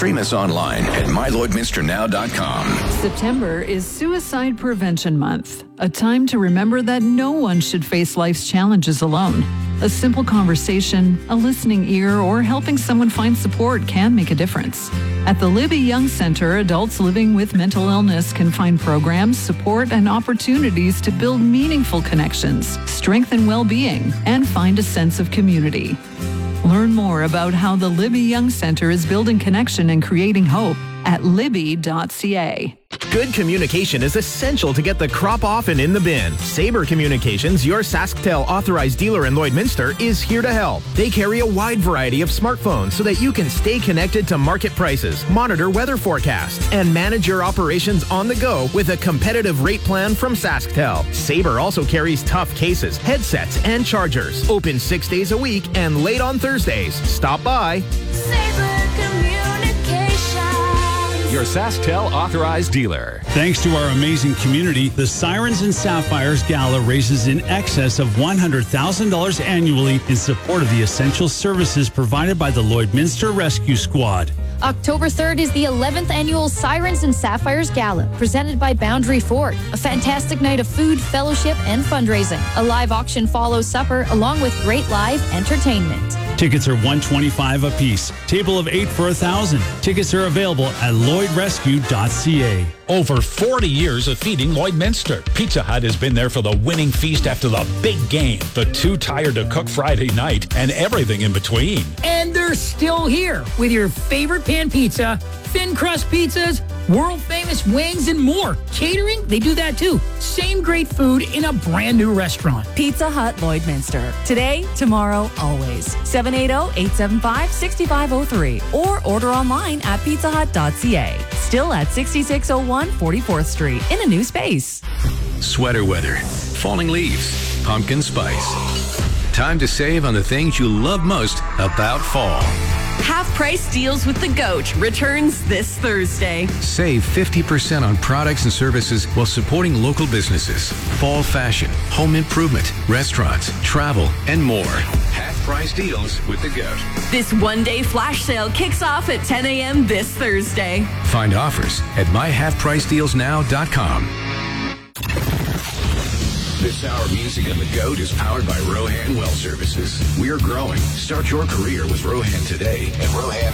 Stream us online at mylloydminsternow.com. September is Suicide Prevention Month, a time to remember that no one should face life's challenges alone. A simple conversation, a listening ear, or helping someone find support can make a difference. At the Libby Young Center, adults living with mental illness can find programs, support, and opportunities to build meaningful connections, strengthen well-being, and find a sense of community. Learn more about how the Libby Young Center is building connection and creating hope at libby.ca. Good communication is essential to get the crop off and in the bin. Sabre Communications, your SaskTel authorized dealer in Lloydminster, is here to help. They carry a wide variety of smartphones so that you can stay connected to market prices, monitor weather forecasts, and manage your operations on the go with a competitive rate plan from SaskTel. Sabre also carries tough cases, headsets, and chargers. Open 6 days a week and late on Thursdays. Stop by. Sabre Communications. Your SaskTel authorized dealer. Thanks to our amazing community, the Sirens and Sapphires Gala raises in excess of $100,000 annually in support of the essential services provided by the Lloydminster Rescue Squad. October 3rd is the 11th annual Sirens and Sapphires Gala, presented by Boundary Ford. A fantastic night of food, fellowship, and fundraising. A live auction follows supper, along with great live entertainment. Tickets are $125 apiece. Table of 8 for $1,000. Tickets are available at lloydrescue.ca. Over 40 years of feeding Lloydminster. Pizza Hut has been there for the winning feast after the big game, the Too Tired to Cook Friday night, and everything in between. And they're still here with your favorite pan pizza, thin crust pizzas, world famous wings, and more. Catering, they do that too. Same great food in a brand new restaurant. Pizza Hut Lloydminster. Today, tomorrow, always. 780-875-6503 or order online at pizzahut.ca. Still at 6601 44th Street in a new space. Sweater weather, falling leaves, pumpkin spice. Time to save on the things you love most about fall. Half-price deals with the GOAT returns this Thursday. Save 50% on products and services while supporting local businesses. Fall fashion, home improvement, restaurants, travel, and more. Half-price deals with the GOAT. This one-day flash sale kicks off at 10 a.m. this Thursday. Find offers at myhalfpricedealsnow.com. This hour music on the GOAT is powered by Rohan Well Services. We're growing. Start your career with Rohan today at Rohan